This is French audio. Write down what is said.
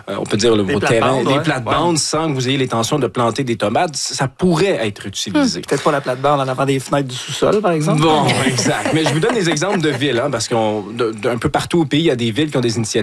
on peut dire, vos terrains, les plates-bandes, sans que vous ayez l'intention de planter des tomates, ça pourrait être utilisé. Peut-être pas la plate-bande en avant des fenêtres du sous-sol, par exemple. Bon, exact. Mais je vous donne des exemples de villes, parce qu'un peu partout au pays, il y a des villes qui ont des initiatives